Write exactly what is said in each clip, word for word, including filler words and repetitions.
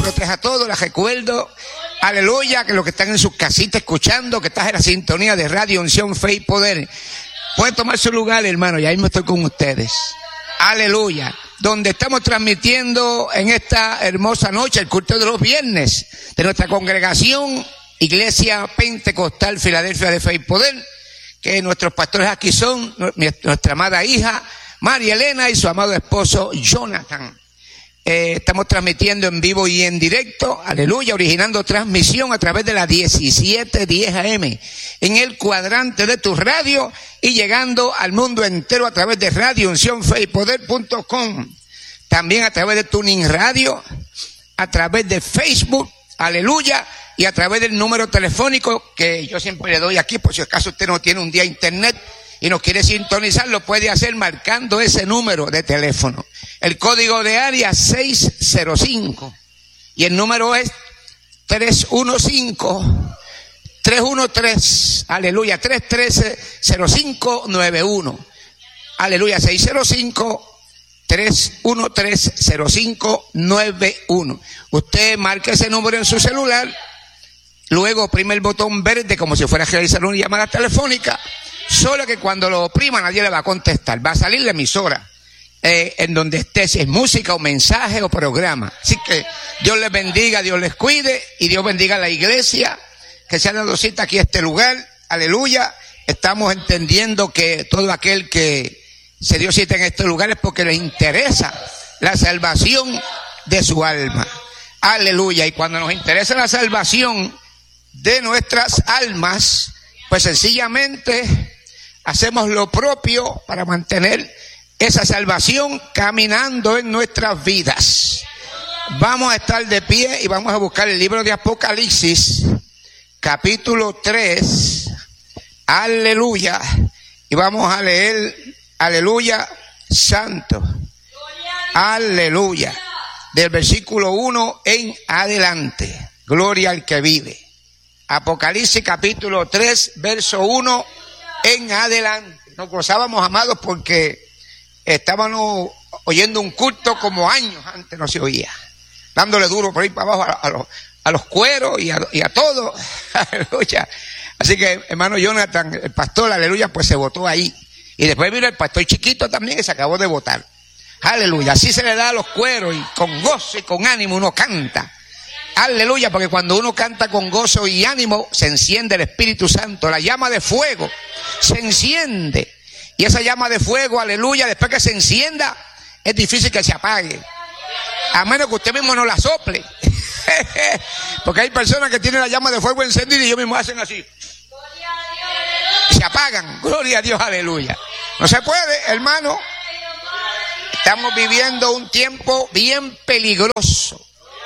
proteja a todos. Les recuerdo, aleluya, que los que están en sus casitas escuchando, que estás en la sintonía de Radio Unción, Fe y Poder, pueden tomar su lugar, hermano, y ahí mismo estoy con ustedes. Aleluya. Donde estamos transmitiendo en esta hermosa noche el culto de los viernes de nuestra congregación Iglesia Pentecostal Filadelfia de Fe y Poder, que nuestros pastores aquí son nuestra amada hija María Elena y su amado esposo Jonathan. Eh, estamos transmitiendo en vivo y en directo, aleluya, originando transmisión a través de la diecisiete diez A M en el cuadrante de tu radio y llegando al mundo entero a través de Radio Unción Fe y Poder punto com, también a través de Tuning Radio, a través de Facebook, aleluya, y a través del número telefónico que yo siempre le doy aquí, por si acaso usted no tiene un día internet y nos quiere sintonizar, lo puede hacer marcando ese número de teléfono. El código de área seis cero cinco y el número es tres uno cinco, tres uno tres, aleluya, tres uno tres cero cinco nueve uno, aleluya, seis cero cinco, tres uno tres cero cinco nueve uno. Usted marca ese número en su celular, luego oprime el botón verde como si fuera a realizar una llamada telefónica. Solo que cuando lo oprima nadie le va a contestar. Va a salir la emisora eh, en donde esté, si es música o mensaje o programa. Así que Dios les bendiga, Dios les cuide y Dios bendiga a la iglesia que se ha dado cita aquí a este lugar. Aleluya. Estamos entendiendo que todo aquel que se dio cita en este lugar es porque le interesa la salvación de su alma. Aleluya. Y cuando nos interesa la salvación de nuestras almas, pues sencillamente hacemos lo propio para mantener esa salvación caminando en nuestras vidas. Vamos a estar de pie y vamos a buscar el libro de Apocalipsis, capítulo tres, aleluya, y vamos a leer, aleluya, santo, aleluya, del versículo uno en adelante, gloria al que vive. Apocalipsis capítulo tres, verso uno en adelante. Nos gozábamos, amados, porque estábamos oyendo un culto como años antes no se oía, dándole duro por ahí para abajo a, a, los, a los cueros y a, y a todo. Aleluya. Así que, hermano Jonathan, el pastor, aleluya, pues se votó ahí. Y después vino el pastor chiquito también, que se acabó de votar. Aleluya. Así se le da a los cueros y con gozo y con ánimo uno canta. Aleluya, porque cuando uno canta con gozo y ánimo, se enciende el Espíritu Santo, la llama de fuego se enciende. Y esa llama de fuego, aleluya, después que se encienda, es difícil que se apague. A menos que usted mismo no la sople. Porque hay personas que tienen la llama de fuego encendida y ellos mismos hacen así. Y se apagan. Gloria a Dios, aleluya. No se puede, hermano. Estamos viviendo un tiempo bien peligroso.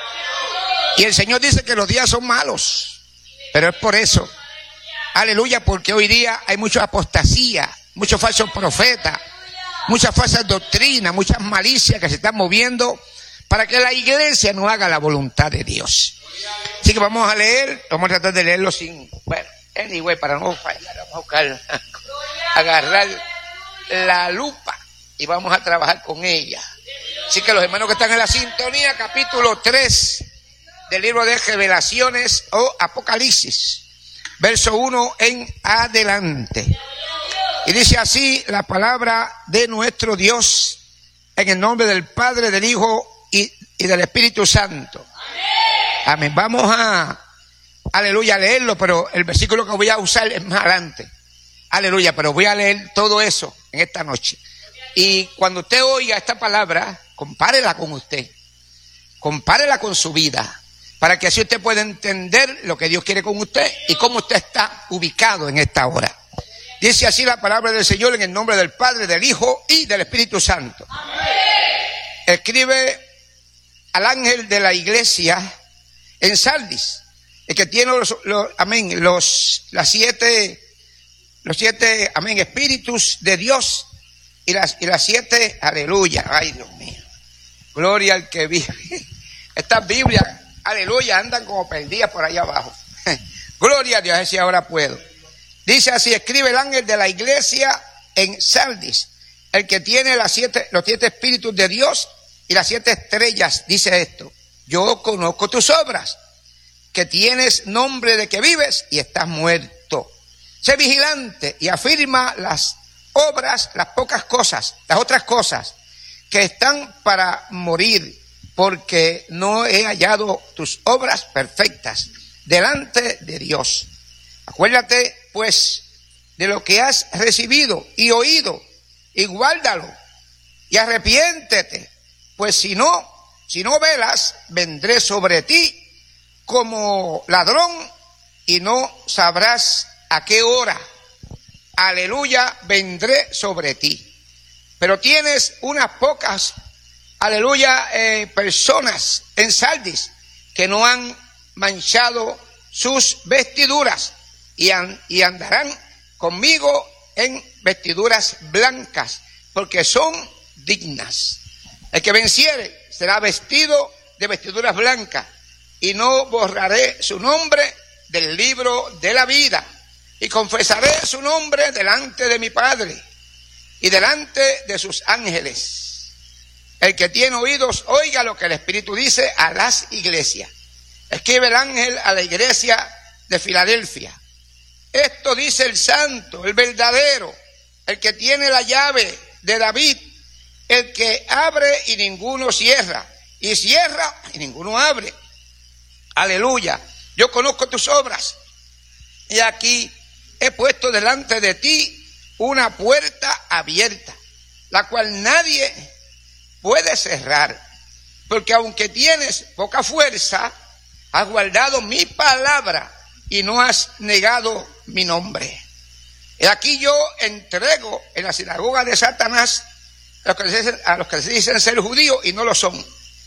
Y el Señor dice que los días son malos, pero es por eso, aleluya, porque hoy día hay mucha apostasía, muchos falsos profetas, muchas falsas doctrinas, muchas malicias que se están moviendo para que la iglesia no haga la voluntad de Dios. Así que vamos a leer, vamos a tratar de leerlo sin, bueno, anyway, para no fallar, vamos a buscar, agarrar la lupa y vamos a trabajar con ella. Así que los hermanos que están en la sintonía, capítulo tres del libro de Revelaciones o Apocalipsis, verso uno en adelante. Y dice así la palabra de nuestro Dios, en el nombre del Padre, del Hijo y, y del Espíritu Santo. Amén. Vamos a, aleluya, a leerlo, pero el versículo que voy a usar es más adelante. Aleluya, pero voy a leer todo eso en esta noche. Y cuando usted oiga esta palabra, compárela con usted. Compárela con su vida, para que así usted pueda entender lo que Dios quiere con usted y cómo usted está ubicado en esta hora. Dice así la palabra del Señor en el nombre del Padre, del Hijo y del Espíritu Santo. Amén. Escribe al ángel de la iglesia en Sardis, el que tiene los, los amén, los, las siete, los siete, amén, espíritus de Dios y las, y las siete, aleluya, ay Dios mío, gloria al que vive. Estas Biblias, aleluya, andan como perdidas por allá abajo. Gloria a Dios, así ahora puedo. Dice así, escribe el ángel de la iglesia en Sardis, el que tiene las siete, los siete espíritus de Dios y las siete estrellas, dice esto. yo conozco tus obras, que tienes nombre de que vives y estás muerto. Sé vigilante y afirma las obras, las pocas cosas, las otras cosas que están para morir, porque no he hallado tus obras perfectas delante de Dios. Acuérdate, pues, de lo que has recibido y oído, y guárdalo, y arrepiéntete, pues si no, si no velas, vendré sobre ti como ladrón, y no sabrás a qué hora. Aleluya, vendré sobre ti. Pero tienes unas pocas, aleluya, eh, personas en Sardis que no han manchado sus vestiduras y, an, y andarán conmigo en vestiduras blancas, porque son dignas. El que venciere será vestido de vestiduras blancas, y no borraré su nombre del libro de la vida, y confesaré su nombre delante de mi Padre y delante de sus ángeles. El que tiene oídos, oiga lo que el Espíritu dice a las iglesias. Escribe el ángel a la iglesia de Filadelfia. Esto dice el santo, el verdadero, el que tiene la llave de David, el que abre y ninguno cierra, y cierra y ninguno abre. Aleluya. Yo conozco tus obras, y aquí he puesto delante de ti una puerta abierta, la cual nadie puede cerrar, porque aunque tienes poca fuerza, has guardado mi palabra y no has negado mi nombre. Y aquí yo entrego en la sinagoga de Satanás a los que se dicen, a los que se dicen ser judíos y no lo son,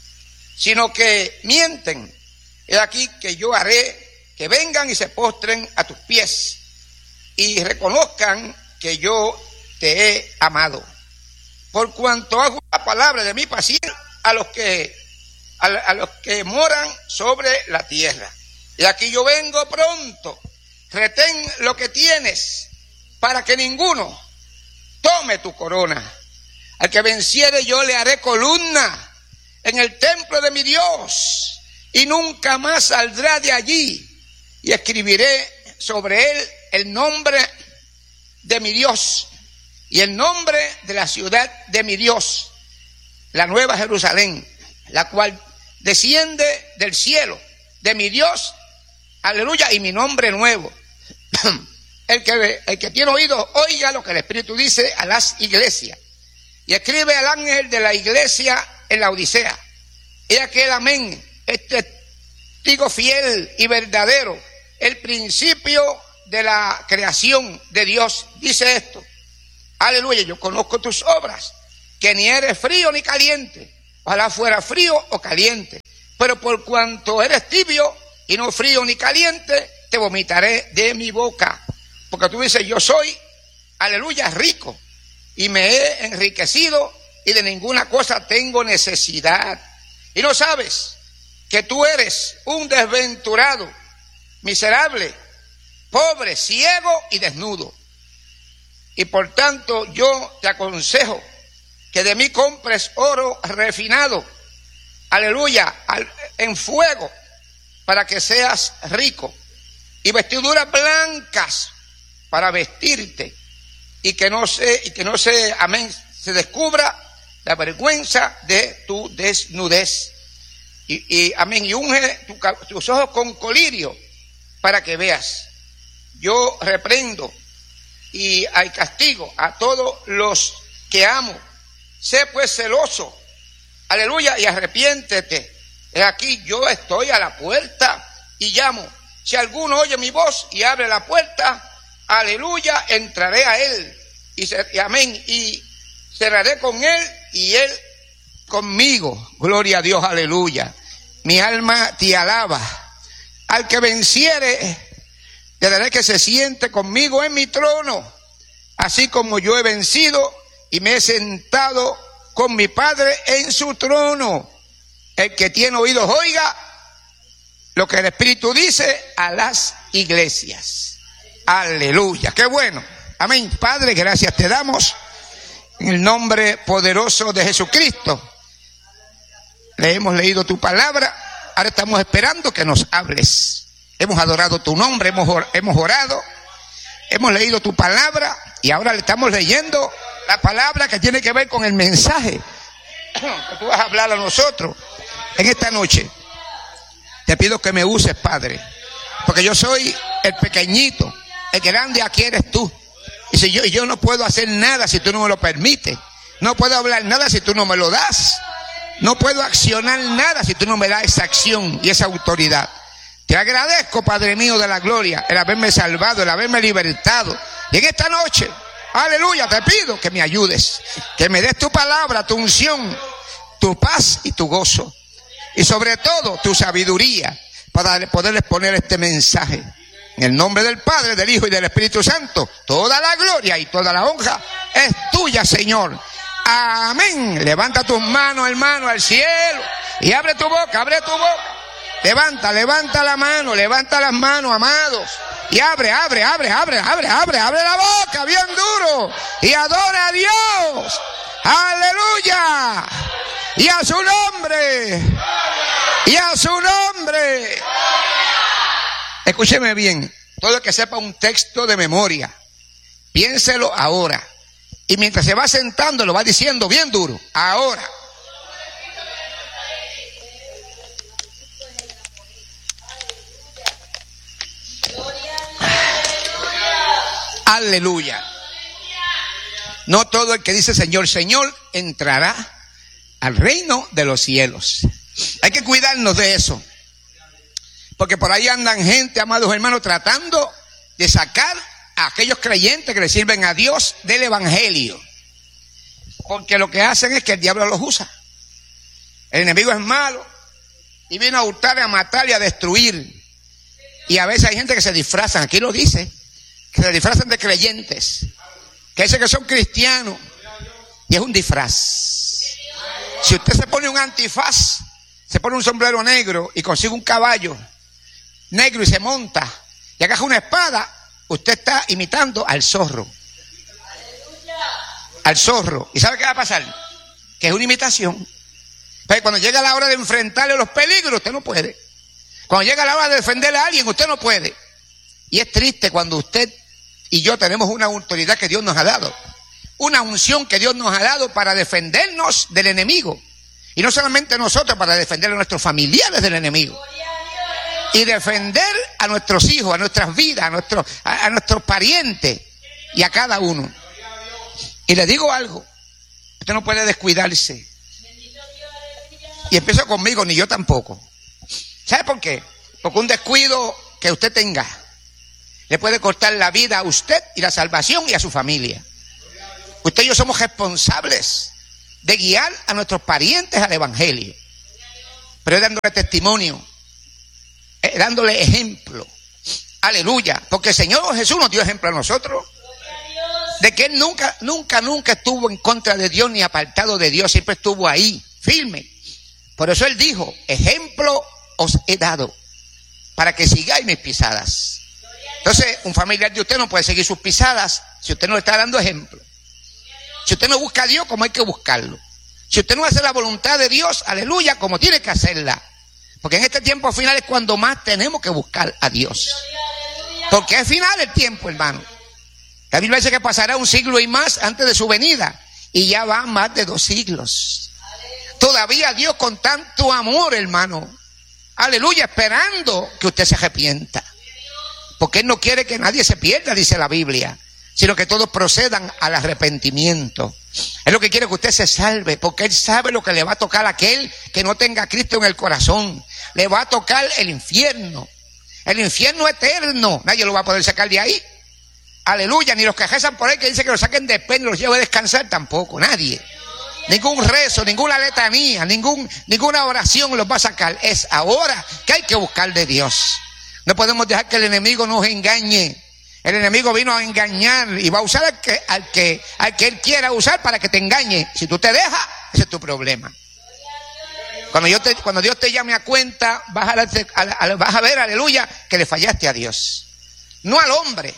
sino que mienten. Y aquí que yo haré que vengan y se postren a tus pies y reconozcan que yo te he amado, por cuanto hago la palabra de mi paciencia a los que a, a los que moran sobre la tierra. Y aquí yo vengo pronto. Retén lo que tienes, para que ninguno tome tu corona. Al que venciere yo le haré columna en el templo de mi Dios, y nunca más saldrá de allí. Y escribiré sobre él el nombre de mi Dios y el nombre de la ciudad de mi Dios, la nueva Jerusalén, la cual desciende del cielo de mi Dios, aleluya, y mi nombre nuevo. El que, el que tiene oído, oiga lo que el Espíritu dice a las iglesias. Y escribe al ángel de la iglesia en la Odisea. He aquel amén, este testigo fiel y verdadero, el principio de la creación de Dios, dice esto. Aleluya, yo conozco tus obras, que ni eres frío ni caliente. Ojalá fuera frío o caliente, pero por cuanto eres tibio y no frío ni caliente, te vomitaré de mi boca. Porque tú dices, yo soy, aleluya, rico, y me he enriquecido, y de ninguna cosa tengo necesidad. Y no sabes que tú eres un desventurado, miserable, pobre, ciego y desnudo. Y por tanto yo te aconsejo que de mí compres oro refinado, aleluya, en fuego, para que seas rico, y vestiduras blancas para vestirte, y que no se, y que no se, amén, se descubra la vergüenza de tu desnudez. Y, y amén, y unge tu, tus ojos con colirio para que veas. Yo reprendo y hay castigo a todos los que amo. Sé pues celoso, aleluya, y arrepiéntete. He aquí yo estoy a la puerta y llamo. Si alguno oye mi voz y abre la puerta, aleluya, entraré a él, y, y amén, y cerraré con él y él conmigo. Gloria a Dios, aleluya. Mi alma te alaba. Al que venciere, le daré que se siente conmigo en mi trono, así como yo he vencido y me he sentado con mi Padre en su trono. El que tiene oídos, oiga lo que el Espíritu dice a las iglesias. Aleluya, qué bueno. Amén. Padre, gracias te damos en el nombre poderoso de Jesucristo. Le hemos leído tu palabra ahora estamos esperando que nos hables. Hemos adorado tu nombre, hemos, hemos orado, hemos leído tu palabra y ahora le estamos leyendo la palabra que tiene que ver con el mensaje que tú vas a hablar a nosotros en esta noche. Te pido que me uses, Padre, porque yo soy el pequeñito, el grande aquí eres tú. Y si yo, yo no puedo hacer nada si tú no me lo permites. No puedo hablar nada si tú no me lo das. No puedo accionar nada si tú no me das esa acción y esa autoridad. Te agradezco, Padre mío de la gloria, el haberme salvado, el haberme libertado. Y en esta noche, aleluya, te pido que me ayudes, que me des tu palabra, tu unción, tu paz y tu gozo. Y sobre todo, tu sabiduría para poderles poner este mensaje. En el nombre del Padre, del Hijo y del Espíritu Santo, toda la gloria y toda la honra es tuya, Señor. Amén. Levanta tus manos, hermano, al cielo y abre tu boca, abre tu boca. Levanta, levanta la mano, levanta las manos, amados. Y abre, abre, abre, abre, abre, abre, abre la boca bien duro. Y adora a Dios. Aleluya. Y a su nombre. Y a su nombre. Escúcheme bien. Todo el que sepa un texto de memoria, piénselo ahora. Y mientras se va sentando, lo va diciendo bien duro. Ahora. Aleluya. No todo el que dice Señor, Señor entrará al reino de los cielos. Hay que cuidarnos de eso. Porque por ahí andan gente, amados hermanos, tratando de sacar a aquellos creyentes que le sirven a Dios del evangelio. Porque lo que hacen es que el diablo los usa. El enemigo es malo y vino a hurtar, a matar y a destruir. Y a veces hay gente que se disfrazan, aquí lo dice, que se disfrazan de creyentes, que dicen que son cristianos, y es un disfraz. Si usted se pone un antifaz, se pone un sombrero negro y consigue un caballo negro y se monta y agarra una espada, usted está imitando al zorro. Al zorro. ¿Y sabe qué va a pasar? Que es una imitación. Pero cuando llega la hora de enfrentarle los peligros, usted no puede. Cuando llega la hora de defenderle a alguien, usted no puede. Y es triste cuando usted y yo tenemos una autoridad que Dios nos ha dado. Una unción que Dios nos ha dado para defendernos del enemigo. Y no solamente nosotros, para defender a nuestros familiares del enemigo. Y defender a nuestros hijos, a nuestras vidas, a nuestros, a, a nuestros parientes y a cada uno. Y le digo algo, usted no puede descuidarse. Y empiezo conmigo, ni yo tampoco. ¿Sabe por qué? Porque un descuido que usted tenga le puede cortar la vida a usted y la salvación y a su familia. Usted y yo somos responsables de guiar a nuestros parientes al evangelio. Pero es dándole testimonio, es dándole ejemplo. Aleluya. Porque el Señor Jesús nos dio ejemplo a nosotros. De que Él nunca, nunca, nunca estuvo en contra de Dios ni apartado de Dios. Siempre estuvo ahí, firme. Por eso Él dijo, ejemplo os he dado, para que sigáis mis pisadas. Entonces, un familiar de usted no puede seguir sus pisadas si usted no le está dando ejemplo. Si usted no busca a Dios como hay que buscarlo. Si usted no hace la voluntad de Dios, aleluya, como tiene que hacerla. Porque en este tiempo final es cuando más tenemos que buscar a Dios. Porque es final el tiempo, hermano. La Biblia dice que pasará un siglo y más antes de su venida. Y ya va más de dos siglos. Todavía Dios con tanto amor, hermano. Aleluya, esperando que usted se arrepienta. Porque Él no quiere que nadie se pierda, dice la Biblia, sino que todos procedan al arrepentimiento. Él lo que quiere es que usted se salve, porque Él sabe lo que le va a tocar a aquel que no tenga a Cristo en el corazón. Le va a tocar el infierno, el infierno eterno. Nadie lo va a poder sacar de ahí. Aleluya, ni los que rezan por Él que dicen que lo saquen de pena y los lleve a descansar, tampoco, nadie. Ningún rezo, ninguna letanía, ningún, ninguna oración los va a sacar. Es ahora que hay que buscar de Dios. No podemos dejar que el enemigo nos engañe. El enemigo vino a engañar y va a usar al que, al que, al que él quiera usar para que te engañe. Si tú te dejas, ese es tu problema. Cuando, yo te, cuando Dios te llame a cuenta, vas a, a, a, vas a ver, aleluya, que le fallaste a Dios. No al hombre,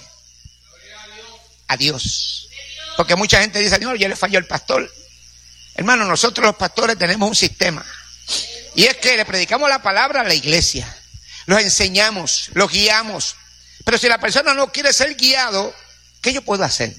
a Dios. Porque mucha gente dice, no, yo le falló al pastor. Hermano, nosotros los pastores tenemos un sistema. Y es que le predicamos la palabra a la iglesia, los enseñamos, los guiamos. Pero si la persona no quiere ser guiado, ¿qué yo puedo hacer?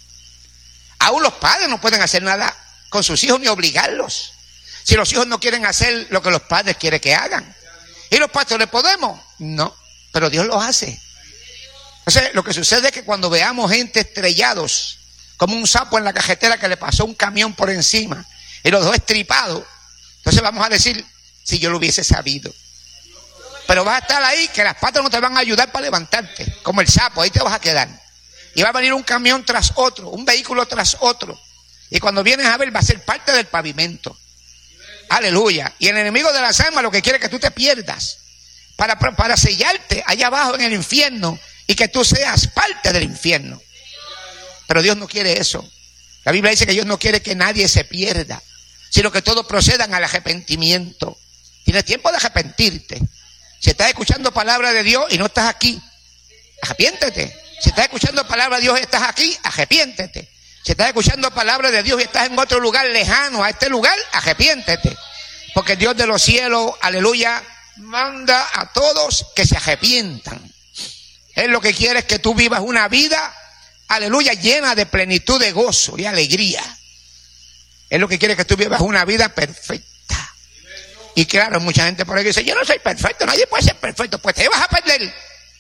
Aún los padres no pueden hacer nada con sus hijos ni obligarlos. Si los hijos no quieren hacer lo que los padres quieren que hagan. ¿Y los pastores podemos? No, pero Dios los hace. Entonces, lo que sucede es que cuando veamos gente estrellados, como un sapo en la cajetera que le pasó un camión por encima, y los dos estripados, entonces vamos a decir, si yo lo hubiese sabido. Pero vas a estar ahí, que las patas no te van a ayudar para levantarte, como el sapo, ahí te vas a quedar. Y va a venir un camión tras otro, un vehículo tras otro. Y cuando vienes a ver, va a ser parte del pavimento. Aleluya. Y el enemigo de las almas lo que quiere es que tú te pierdas, para, para sellarte allá abajo en el infierno, y que tú seas parte del infierno. Pero Dios no quiere eso. La Biblia dice que Dios no quiere que nadie se pierda, sino que todos procedan al arrepentimiento. Tienes tiempo de arrepentirte. Si estás escuchando palabra de Dios y no estás aquí, arrepiéntete. Si estás escuchando palabra de Dios y estás aquí, arrepiéntete. Si estás escuchando palabra de Dios y estás en otro lugar lejano a este lugar, arrepiéntete. Porque el Dios de los cielos, aleluya, manda a todos que se arrepientan. Él lo que quiere es que tú vivas una vida, aleluya, llena de plenitud de gozo y alegría. Él lo que quiere es que tú vivas una vida perfecta. Y claro, mucha gente por ahí dice, yo no soy perfecto, nadie puede ser perfecto, pues te vas a perder.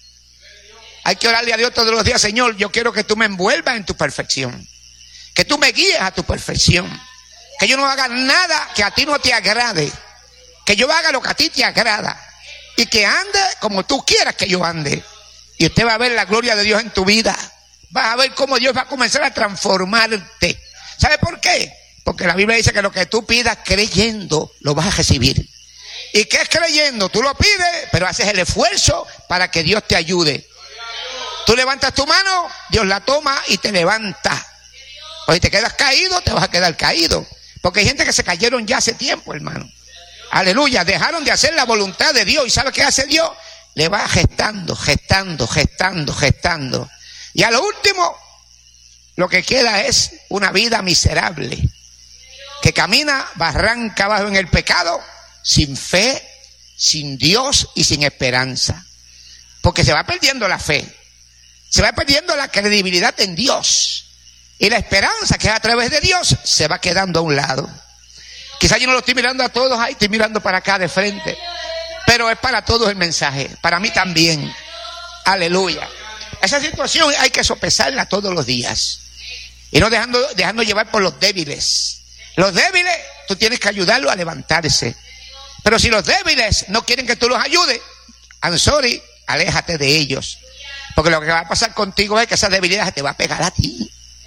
Hay que orarle a Dios todos los días, Señor, yo quiero que tú me envuelvas en tu perfección, que tú me guíes a tu perfección, que yo no haga nada que a ti no te agrade, que yo haga lo que a ti te agrada y que ande como tú quieras que yo ande. Y usted va a ver la gloria de Dios en tu vida. Vas a ver cómo Dios va a comenzar a transformarte. ¿Sabe por qué? Porque la Biblia dice que lo que tú pidas creyendo, lo vas a recibir. ¿Y qué es creyendo? Tú lo pides, pero haces el esfuerzo para que Dios te ayude. Tú levantas tu mano, Dios la toma y te levanta. O si te quedas caído, te vas a quedar caído. Porque hay gente que se cayeron ya hace tiempo, hermano. Aleluya, dejaron de hacer la voluntad de Dios. ¿Y sabe qué hace Dios? Le va gestando, gestando, gestando, gestando. Y a lo último, lo que queda es una vida miserable, que camina barranca abajo en el pecado, sin fe, sin Dios y sin esperanza. Porque se va perdiendo la fe, se va perdiendo la credibilidad en Dios. Y la esperanza que es a través de Dios se va quedando a un lado. Quizás yo no lo estoy mirando a todos ahí, estoy mirando para acá de frente. Pero es para todos el mensaje, para mí también. Aleluya. Esa situación hay que sopesarla todos los días. Y no dejando, dejando llevar por los débiles. Los débiles, tú tienes que ayudarlos a levantarse. Pero si los débiles no quieren que tú los ayudes, I'm sorry, aléjate de ellos. Porque lo que va a pasar contigo es que esa debilidad se te va a pegar a ti.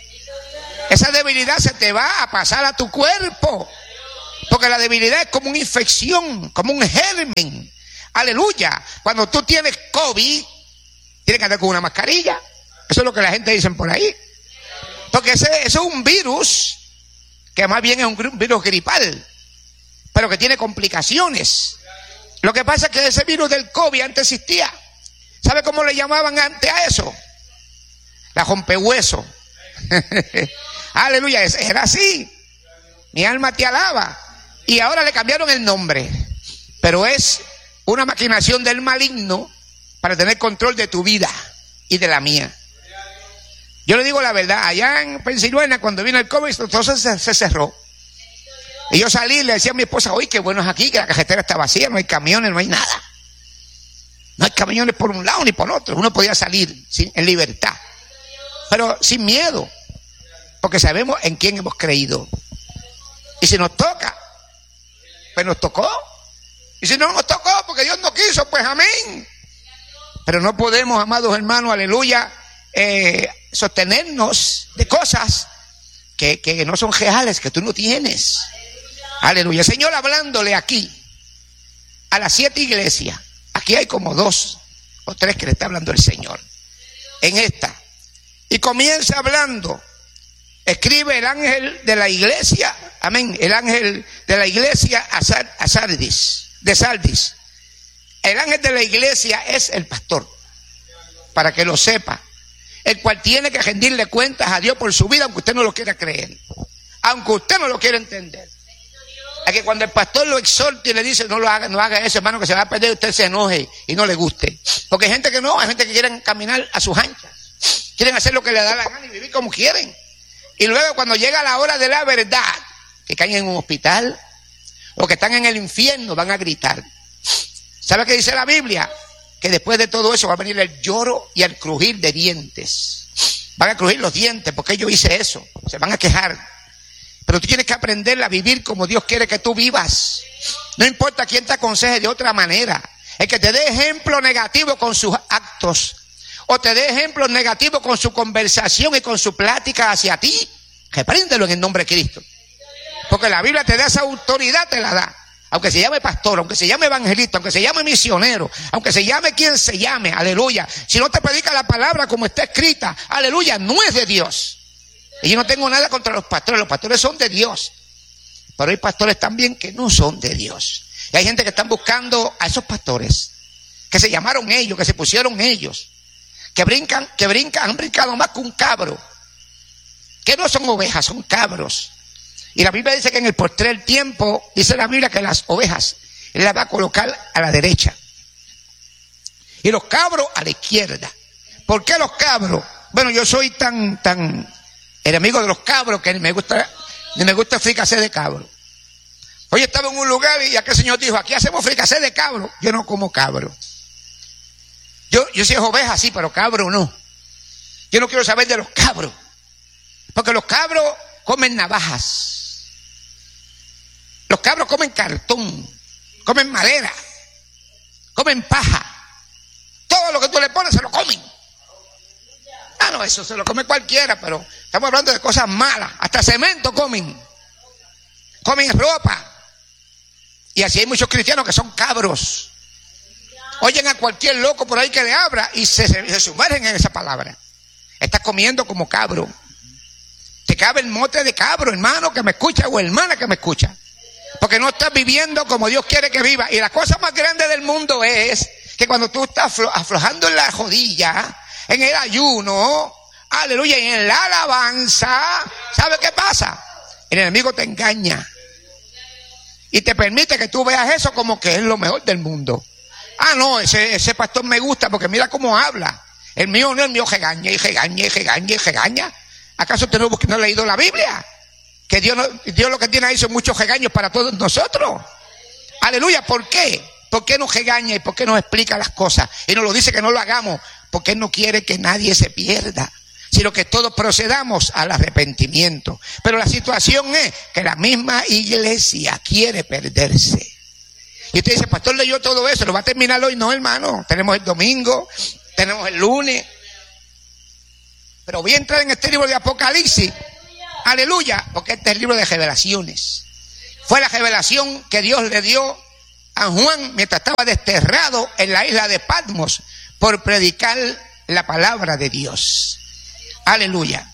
Esa debilidad se te va a pasar a tu cuerpo. Porque la debilidad es como una infección, como un germen. Aleluya. Cuando tú tienes COVID, tienes que andar con una mascarilla. Eso es lo que la gente dice por ahí. Porque ese, eso es un virus, que más bien es un virus gripal, pero que tiene complicaciones. Lo que pasa es que ese virus del COVID antes existía. ¿Sabe cómo le llamaban antes a eso? La rompehueso. Aleluya, era así. Mi alma te alaba. Y ahora le cambiaron el nombre. Pero es una maquinación del maligno para tener control de tu vida y de la mía. Yo le digo la verdad, allá en Pensilvania, cuando vino el COVID, entonces se, se cerró. Y yo salí y le decía a mi esposa, oye, qué bueno es aquí, que la carretera está vacía, no hay camiones, no hay nada. No hay camiones por un lado ni por otro. Uno podía salir sin, en libertad, pero sin miedo, porque sabemos en quién hemos creído. Y si nos toca, pues nos tocó. Y si no nos tocó, porque Dios no quiso, pues amén. Pero no podemos, amados hermanos, aleluya, eh, sostenernos de cosas que, que no son reales, que tú no tienes. Aleluya. El Señor hablándole aquí a las siete iglesias. Aquí hay como dos o tres que le está hablando el Señor. En esta. Y comienza hablando. Escribe el ángel de la iglesia. Amén. El ángel de la iglesia a, Sar, a Sardis. De Sardis. El ángel de la iglesia es el pastor. Para que lo sepa. El cual tiene que rendirle cuentas a Dios por su vida, aunque usted no lo quiera creer. Aunque usted no lo quiera entender. A que cuando el pastor lo exhorte y le dice, no lo haga, no haga eso, hermano, que se va a perder, usted se enoje y no le guste. Porque hay gente que no, hay gente que quieren caminar a sus anchas. Quieren hacer lo que le da la gana y vivir como quieren. Y luego cuando llega la hora de la verdad, que caen en un hospital o que están en el infierno, van a gritar. ¿Sabe qué dice la Biblia? Que después de todo eso va a venir el lloro y el crujir de dientes. Van a crujir los dientes porque yo hice eso. Se van a quejar. Pero tú tienes que aprender a vivir como Dios quiere que tú vivas. No importa quién te aconseje de otra manera. El que te dé ejemplo negativo con sus actos, o te dé ejemplo negativo con su conversación y con su plática hacia ti, repréndelo en el nombre de Cristo. Porque la Biblia te da esa autoridad, te la da. Aunque se llame pastor, aunque se llame evangelista, aunque se llame misionero, aunque se llame quien se llame, aleluya. Si no te predica la palabra como está escrita, aleluya, no es de Dios. Y yo no tengo nada contra los pastores, los pastores son de Dios. Pero hay pastores también que no son de Dios. Y hay gente que están buscando a esos pastores, que se llamaron ellos, que se pusieron ellos, que brincan, que brincan, han brincado más que un cabro, que no son ovejas, son cabros. Y la Biblia dice que en el postrer tiempo, dice la Biblia que las ovejas Él las va a colocar a la derecha y los cabros a la izquierda. ¿Por qué los cabros? Bueno, yo soy tan, tan enemigo de los cabros que me gusta, me gusta fricasé de cabro. Hoy estaba en un lugar y aquel señor dijo, aquí hacemos fricasé de cabro. Yo no como cabro. Yo, yo soy oveja, sí, pero cabro no. Yo no quiero saber de los cabros. Porque los cabros comen navajas. Los cabros comen cartón, comen madera, comen paja. Todo lo que tú le pones se lo comen. Ah, no, eso se lo come cualquiera, pero estamos hablando de cosas malas. Hasta cemento comen. Comen ropa. Y así hay muchos cristianos que son cabros. Oyen a cualquier loco por ahí que le abra y se, se sumergen en esa palabra. Estás comiendo como cabro. Te cabe el mote de cabro, hermano que me escucha o hermana que me escucha. Porque no estás viviendo como Dios quiere que viva. Y la cosa más grande del mundo es que cuando tú estás aflojando en la rodilla, en el ayuno, aleluya, y en la alabanza, ¿sabe qué pasa? El enemigo te engaña y te permite que tú veas eso como que es lo mejor del mundo. Ah, no, ese, ese pastor me gusta porque mira cómo habla. El mío no, el mío regaña y regaña y regaña y regaña. ¿Acaso usted no, no ha leído la Biblia? Que Dios, no, Dios lo que tiene ahí son muchos regaños para todos nosotros. Aleluya, ¿por qué? ¿Por qué nos regaña y por qué nos explica las cosas? Y nos lo dice que no lo hagamos, porque Él no quiere que nadie se pierda, sino que todos procedamos al arrepentimiento. Pero la situación es que la misma iglesia quiere perderse. Y usted dice, pastor leyó todo eso, ¿lo va a terminar hoy? No, hermano, tenemos el domingo, tenemos el lunes. Pero voy a entrar en este libro de Apocalipsis. Aleluya, porque este es el libro de revelaciones. Fue la revelación que Dios le dio a Juan mientras estaba desterrado en la isla de Patmos por predicar la palabra de Dios. Aleluya.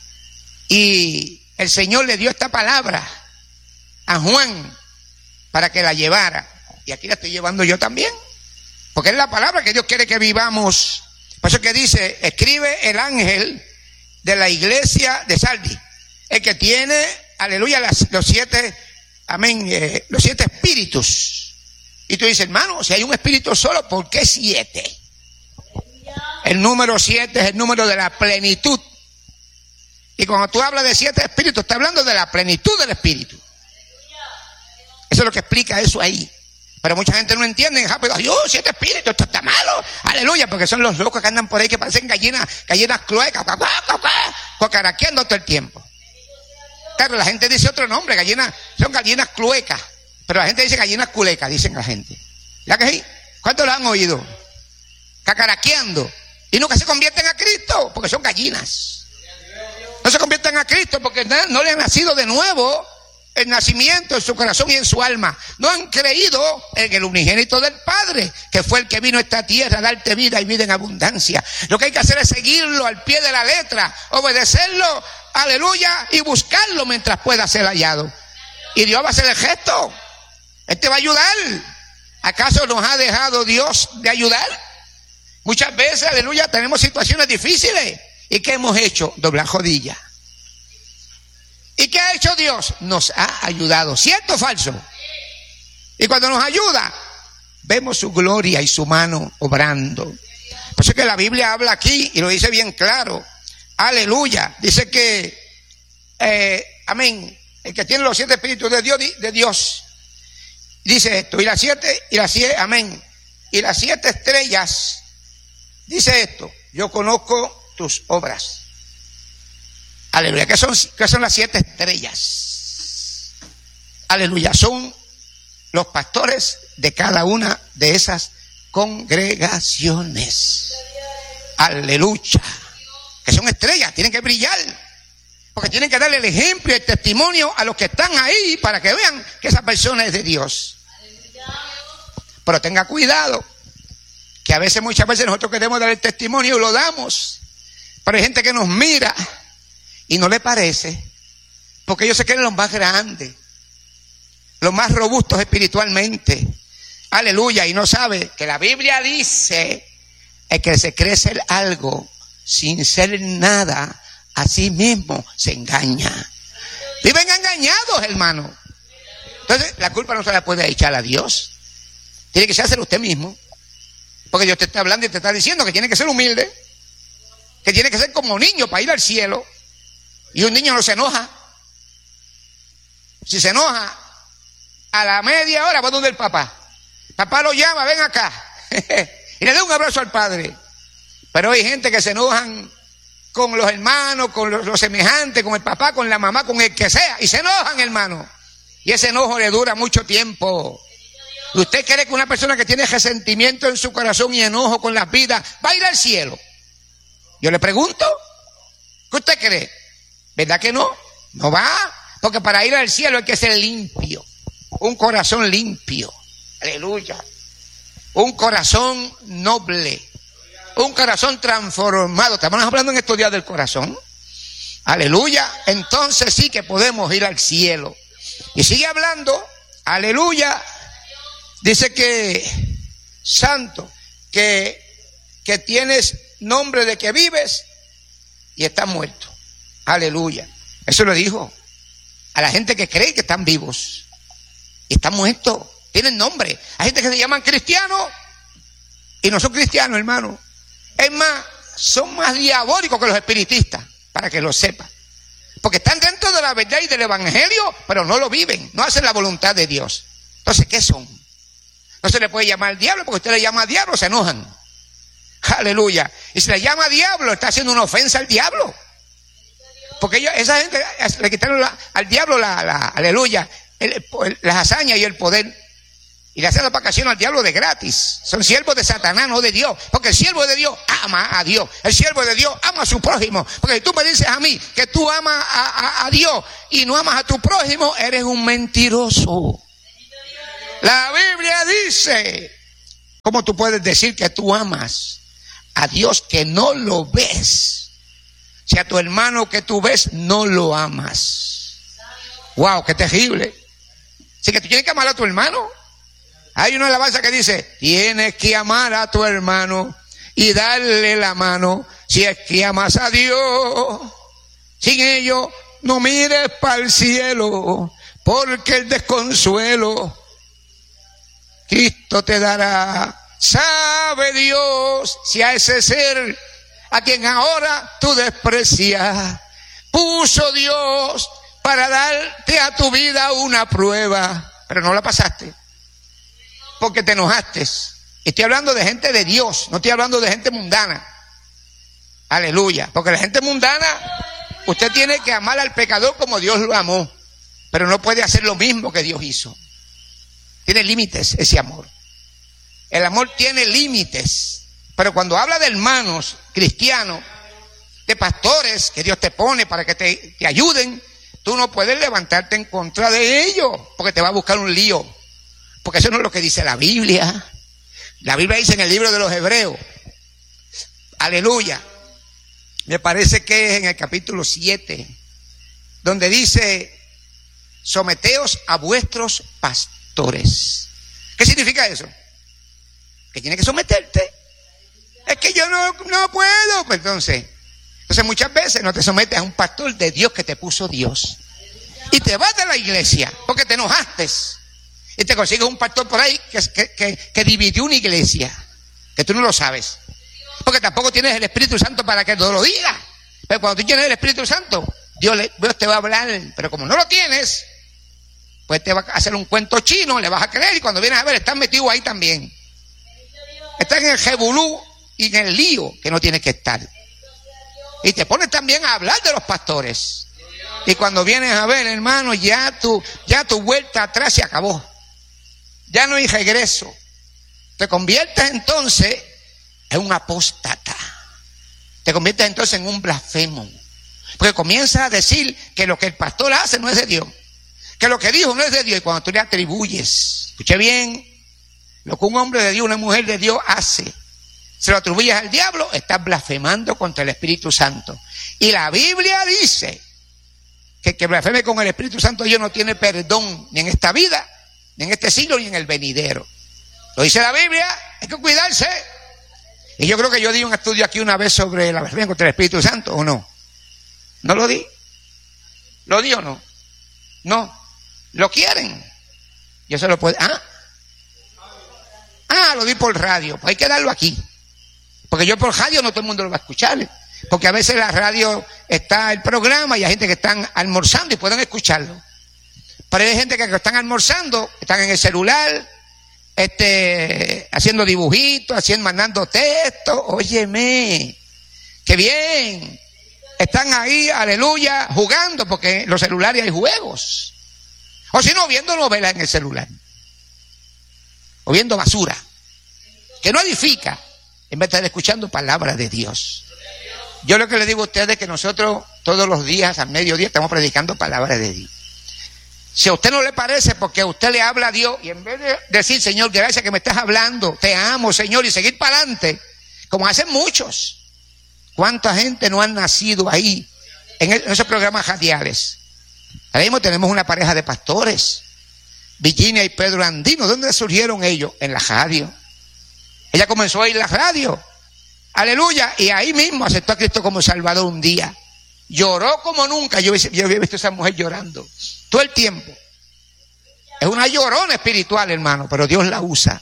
Y el Señor le dio esta palabra a Juan para que la llevara. Y aquí la estoy llevando yo también, porque es la palabra que Dios quiere que vivamos. Por eso que dice, escribe el ángel de la iglesia de Sardis, el que tiene, aleluya, las, los siete, amén, eh, los siete espíritus. Y tú dices, hermano, si hay un espíritu solo, ¿por qué siete? El número siete es el número de la plenitud. Y cuando tú hablas de siete espíritus, estás hablando de la plenitud del espíritu. Eso es lo que explica eso ahí. Pero mucha gente no entiende rápido. Dios, siete espíritus, esto está malo. Aleluya, porque son los locos que andan por ahí que parecen gallinas, gallinas cluecas, cocaraqueando todo el tiempo. Claro, la gente dice otro nombre, gallinas, son gallinas cluecas. Pero la gente dice gallinas culecas, dicen la gente. ¿Ya que sí? ¿Cuántos lo han oído? Cacaraqueando. Y nunca se convierten a Cristo, porque son gallinas. No se convierten a Cristo porque no, no le han nacido de nuevo el nacimiento en su corazón y en su alma. No han creído en el unigénito del Padre, que fue el que vino a esta tierra a darte vida y vida en abundancia. Lo que hay que hacer es seguirlo al pie de la letra, obedecerlo, aleluya, y buscarlo mientras pueda ser hallado. Y Dios va a hacer el gesto. Él te va a ayudar. ¿Acaso nos ha dejado Dios de ayudar? Muchas veces, aleluya, tenemos situaciones difíciles. ¿Y qué hemos hecho? Doblar rodillas. ¿Y qué ha hecho Dios? Nos ha ayudado. ¿Cierto o falso? Y cuando nos ayuda, vemos su gloria y su mano obrando. Por eso es que la Biblia habla aquí y lo dice bien claro. Aleluya. Dice que, eh, amén, el que tiene los siete espíritus de Dios, de Dios, dice esto, y las siete, y las siete, amén, y las siete estrellas, dice esto, yo conozco tus obras. Aleluya. ¿Qué son, qué son las siete estrellas? Aleluya. Son los pastores de cada una de esas congregaciones. Aleluya. Que son estrellas, tienen que brillar. Porque tienen que darle el ejemplo y el testimonio a los que están ahí para que vean que esa persona es de Dios. Pero tenga cuidado, que a veces, muchas veces nosotros queremos dar el testimonio y lo damos. Pero hay gente que nos mira y no le parece, porque ellos se creen los más grandes, los más robustos espiritualmente. Aleluya. Y no sabe que la Biblia dice, el que se cree ser algo sin ser nada, a sí mismo se engaña. Viven engañados, hermano. Entonces la culpa no se la puede echar a Dios, tiene que ser usted mismo, porque Dios te está hablando y te está diciendo que tiene que ser humilde, que tiene que ser como niño para ir al cielo. Y un niño no se enoja. Si se enoja, a la media hora va donde el papá. Papá lo llama, ven acá. Y le da un abrazo al padre. Pero hay gente que se enojan con los hermanos, con los, los semejantes, con el papá, con la mamá, con el que sea. Y se enojan, hermano. Y ese enojo le dura mucho tiempo. ¿Y usted cree que una persona que tiene resentimiento en su corazón y enojo con las vidas va a ir al cielo? Yo le pregunto, ¿qué usted cree? ¿Verdad que no? No va, porque para ir al cielo hay que ser limpio, un corazón limpio, aleluya, un corazón noble, un corazón transformado. Estamos hablando en estudiar del corazón, aleluya. Entonces sí que podemos ir al cielo. Y sigue hablando, aleluya, dice que santo, que, que tienes nombre de que vives y estás muerto. Aleluya. Eso lo dijo a la gente que cree que están vivos y están muertos. Tienen nombre. Hay gente que se llaman cristianos y no son cristianos, hermano. Es más, son más diabólicos que los espiritistas, para que lo sepan. Porque están dentro de la verdad y del evangelio, pero no lo viven, no hacen la voluntad de Dios. Entonces, ¿qué son? No se le puede llamar diablo, porque usted le llama diablo, se enojan. Aleluya. Y si le llama diablo, está haciendo una ofensa al diablo. Porque ellos, esa gente le quitaron la, al diablo la, la aleluya, el, el, las hazañas y el poder. Y le hacen las vacaciones al diablo de gratis. Son siervos de Satanás, no de Dios. Porque el siervo de Dios ama a Dios. El siervo de Dios ama a su prójimo. Porque si tú me dices a mí que tú amas a, a, a Dios y no amas a tu prójimo, eres un mentiroso. La Biblia dice, ¿cómo tú puedes decir que tú amas a Dios que no lo ves? Si a tu hermano que tú ves no lo amas. Wow, qué terrible. Así que tú tienes que amar a tu hermano. Hay una alabanza que dice, tienes que amar a tu hermano y darle la mano si es que amas a Dios. Sin ello no mires para el cielo, porque el desconsuelo Cristo te dará. Sabe Dios si a ese ser a quien ahora tú desprecias, puso Dios para darte a tu vida una prueba, pero no la pasaste, porque te enojaste. Estoy hablando de gente de Dios, no estoy hablando de gente mundana. Aleluya. Porque la gente mundana, usted tiene que amar al pecador como Dios lo amó, pero no puede hacer lo mismo que Dios hizo. Tiene límites ese amor. El amor tiene límites. Pero cuando habla de hermanos cristianos, de pastores que Dios te pone para que te, te ayuden, tú no puedes levantarte en contra de ellos, porque te va a buscar un lío. Porque eso no es lo que dice la Biblia. La Biblia dice en el libro de los Hebreos, aleluya, me parece que es en el capítulo siete, donde dice, someteos a vuestros pastores. ¿Qué significa eso? Que tienes que someterte. Es que yo no, no puedo. Pues entonces, entonces muchas veces no te sometes a un pastor de Dios que te puso Dios. Y te vas de la iglesia porque te enojaste. Y te consigues un pastor por ahí que, que, que, que dividió una iglesia, que tú no lo sabes. Porque tampoco tienes el Espíritu Santo para que todo lo diga. Pero cuando tú tienes el Espíritu Santo, Dios, le, Dios te va a hablar. Pero como no lo tienes, pues te va a hacer un cuento chino, le vas a creer. Y cuando vienes a ver, estás metido ahí también. Estás en el jebulú y en el lío que no tienes que estar. Y te pones también a hablar de los pastores. Y cuando vienes a ver, hermano, ya tu, ya tu vuelta atrás se acabó. Ya no hay regreso. Te conviertes entonces en un apóstata. Te conviertes entonces en un blasfemo. Porque comienzas a decir que lo que el pastor hace no es de Dios. Que lo que dijo no es de Dios. Y cuando tú le atribuyes, escuche bien, lo que un hombre de Dios, una mujer de Dios hace, se lo atribuyes al diablo, estás blasfemando contra el Espíritu Santo. Y la Biblia dice que el que blasfeme con el Espíritu Santo, Dios no tiene perdón ni en esta vida, ni en este siglo, ni en el venidero. Lo dice la Biblia, hay que cuidarse. Y yo creo que yo di un estudio aquí una vez sobre la blasfemia contra el Espíritu Santo, ¿o no? ¿No lo di? ¿Lo di o no? No. ¿Lo quieren? Yo se lo puedo... ¿Ah? Ah, lo di por radio. Pues hay que darlo aquí. Porque yo por radio no todo el mundo lo va a escuchar. Porque a veces la radio está el programa y hay gente que están almorzando y pueden escucharlo. Pero hay gente que están almorzando, están en el celular, este, haciendo dibujitos, haciendo, mandando textos. Óyeme, qué bien. Están ahí, aleluya, jugando, porque en los celulares hay juegos. O si no, viendo novelas en el celular. O viendo basura, que no edifica, en vez de estar escuchando palabras de Dios. Yo lo que le digo a ustedes es que nosotros todos los días, al mediodía, estamos predicando palabras de Dios. Si a usted no le parece, porque a usted le habla a Dios, y en vez de decir, Señor, gracias que me estás hablando, te amo, Señor, y seguir para adelante, como hacen muchos. ¿Cuánta gente no han nacido ahí, en, el, en esos programas radiales? Ahora mismo tenemos una pareja de pastores, Virginia y Pedro Andino. ¿Dónde surgieron ellos? En la radio. Ella comenzó a ir a la radio, aleluya, y ahí mismo aceptó a Cristo como Salvador un día. Lloró como nunca. Yo, yo había visto a esa mujer llorando todo el tiempo. Es una llorona espiritual, hermano, pero Dios la usa.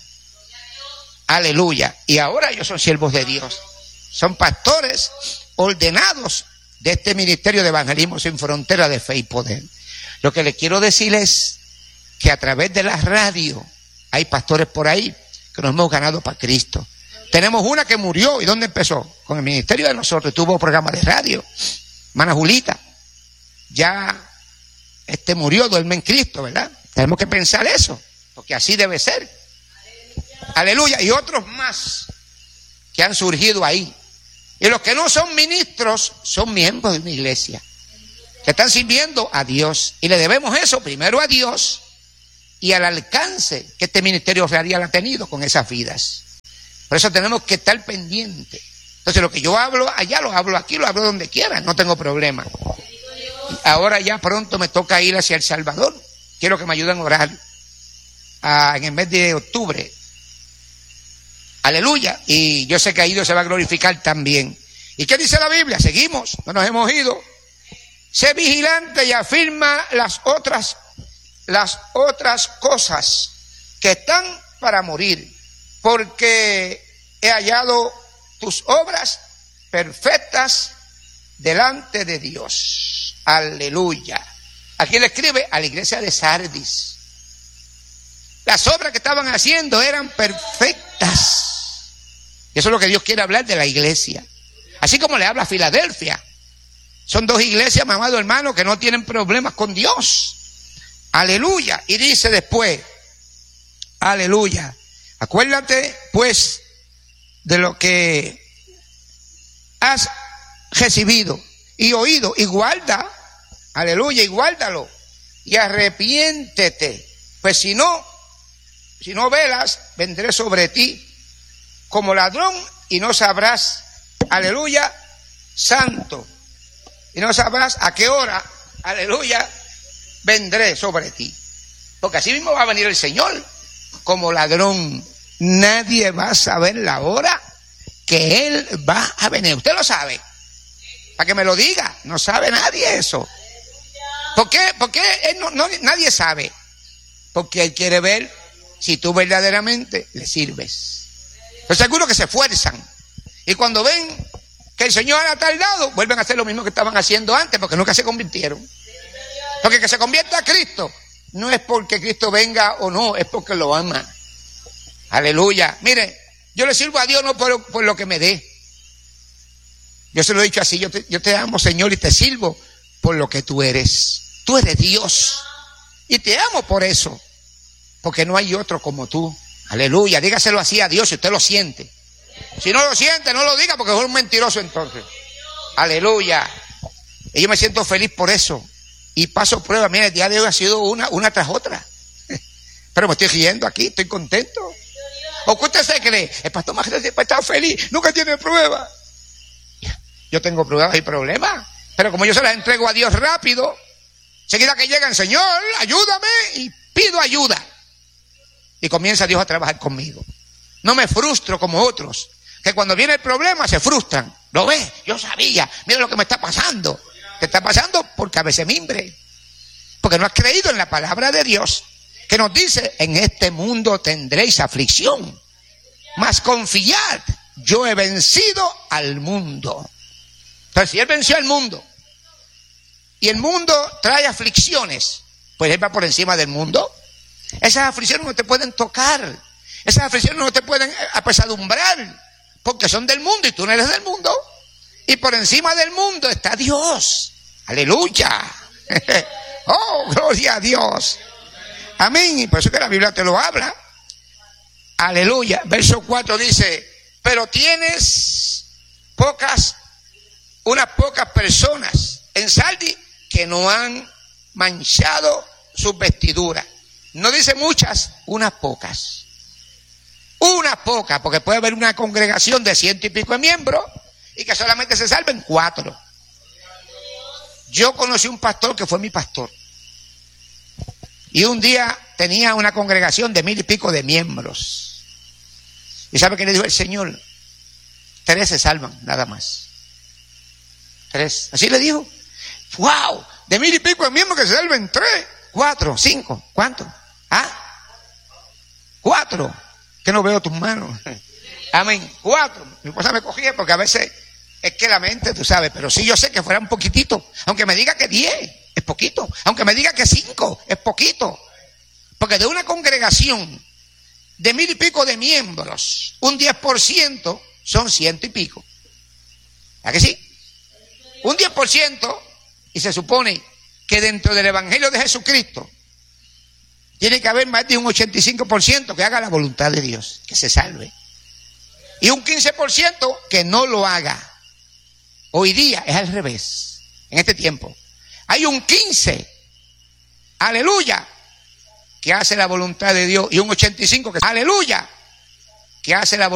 Aleluya. Y ahora ellos son siervos de Dios. Son pastores ordenados de este ministerio de evangelismo sin frontera de fe y poder. Lo que les quiero decir es que a través de la radio hay pastores por ahí que nos hemos ganado para Cristo. Tenemos una que murió. ¿Y dónde empezó? Con el ministerio de nosotros. Tuvo programa de radio. Hermana Julita. Ya este murió, duerme en Cristo, ¿verdad? Tenemos que pensar eso, porque así debe ser. Aleluya. Y otros más que han surgido ahí. Y los que no son ministros son miembros de una iglesia que están sirviendo a Dios. Y le debemos eso primero a Dios y al alcance que este ministerio radial ha tenido con esas vidas. Por eso tenemos que estar pendientes. Entonces lo que yo hablo allá lo hablo aquí, lo hablo donde quiera, no tengo problema. Ahora ya pronto me toca ir hacia El Salvador. Quiero que me ayuden a orar ah, en el mes de octubre. Aleluya. Y yo sé que ahí Dios se va a glorificar también. ¿Y qué dice la Biblia? Seguimos, no nos hemos ido. Sé vigilante y afirma las otras, las otras cosas que están para morir, porque he hallado tus obras perfectas delante de Dios. Aleluya. ¿A quién le escribe? A la iglesia de Sardis. Las obras que estaban haciendo eran perfectas. Y eso es lo que Dios quiere hablar de la iglesia. Así como le habla a Filadelfia. Son dos iglesias, mi amado hermano, que no tienen problemas con Dios. Aleluya. Y dice después, aleluya, acuérdate pues de lo que has recibido y oído, y guarda, aleluya, y guárdalo, y arrepiéntete, pues si no, si no velas, vendré sobre ti como ladrón, y no sabrás, aleluya, santo, y no sabrás a qué hora, aleluya, vendré sobre ti. Porque así mismo va a venir el Señor como ladrón. Nadie va a saber la hora que Él va a venir. Usted lo sabe, para que me lo diga. No sabe nadie eso. ¿Por qué? Porque él no, no, nadie sabe. porque Él quiere ver si tú verdaderamente le sirves. Estoy seguro que se esfuerzan. Y cuando ven que el Señor ha tardado, vuelven a hacer lo mismo que estaban haciendo antes, porque nunca se convirtieron. Porque que se convierta a Cristo no es porque Cristo venga o no, es porque lo ama. Aleluya. Mire, yo le sirvo a Dios no por, por lo que me dé. Yo se lo he dicho así, yo te, yo te amo, Señor, y te sirvo por lo que tú eres. Tú eres Dios. Y te amo por eso. Porque no hay otro como tú. Aleluya. Dígaselo así a Dios si usted lo siente. Si no lo siente, no lo diga porque es un mentiroso entonces. Aleluya. Y yo me siento feliz por eso. Y paso prueba. Mira, el día de hoy ha sido una, una tras otra. Pero me estoy riendo aquí, estoy contento. ¿O qué usted se cree? El pastor más grande siempre está feliz, nunca tiene pruebas. Yo tengo pruebas y problemas, pero como yo se las entrego a Dios rápido, seguida que llegan, Señor, ayúdame, y pido ayuda. Y comienza Dios a trabajar conmigo. No me frustro como otros, que cuando viene el problema se frustran. ¿Lo ves? Yo sabía, mira lo que me está pasando. Te está pasando por cabeza mimbre, porque no has creído en la palabra de Dios, que nos dice, en este mundo tendréis aflicción, mas confiad, yo he vencido al mundo. Entonces, si Él venció al mundo, y el mundo trae aflicciones, pues Él va por encima del mundo. Esas aflicciones no te pueden tocar, esas aflicciones no te pueden apesadumbrar, porque son del mundo y tú no eres del mundo. Y por encima del mundo está Dios. Aleluya. Oh, gloria a Dios. Amén. Y por eso que la Biblia te lo habla. Aleluya. Verso cuatro dice, pero tienes pocas, unas pocas personas en Sardis que no han manchado sus vestiduras. No dice muchas, unas pocas. Unas pocas, porque puede haber una congregación de ciento y pico de miembros y que solamente se salven cuatro. Yo conocí un pastor que fue mi pastor. Y un día tenía una congregación de mil y pico de miembros. ¿Y sabe qué le dijo el Señor? Tres se salvan, nada más. Tres. Así le dijo. ¡Wow! De mil y pico de miembros que se salven tres, cuatro, cinco. ¿Cuánto? ¿Ah? Cuatro. Que no veo tus manos. Amén. Cuatro. Mi esposa me cogía porque a veces es que la mente, tú sabes, pero sí yo sé que fuera un poquitito. Aunque me diga que diez, es poquito. Aunque me diga que cinco, es poquito. Porque de una congregación de mil y pico de miembros, un diez por ciento son ciento y pico. ¿A que sí? Un diez por ciento, y se supone que dentro del Evangelio de Jesucristo tiene que haber más de un ochenta y cinco por ciento que haga la voluntad de Dios, que se salve. Y un quince por ciento que no lo haga. Hoy día es al revés. En este tiempo hay un quince, aleluya, que hace la voluntad de Dios, y un ochenta y cinco que, aleluya, que hace la voluntad